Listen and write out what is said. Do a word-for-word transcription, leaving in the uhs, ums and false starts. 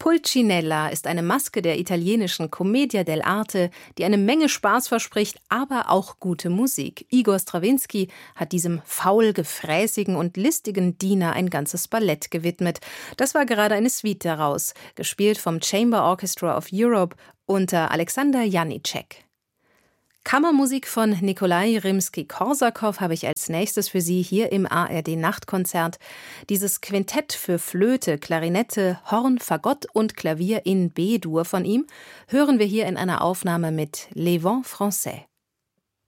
Pulcinella ist eine Maske der italienischen Commedia dell'arte, die eine Menge Spaß verspricht, aber auch gute Musik. Igor Strawinski hat diesem faul, gefräßigen und listigen Diener ein ganzes Ballett gewidmet. Das war gerade eine Suite daraus, gespielt vom Chamber Orchestra of Europe unter Alexander Janicek. Kammermusik von Nikolai Rimski-Korsakow habe ich als nächstes für Sie hier im A R D-Nachtkonzert. Dieses Quintett für Flöte, Klarinette, Horn, Fagott und Klavier in B-Dur von ihm hören wir hier in einer Aufnahme mit Les Vents Français.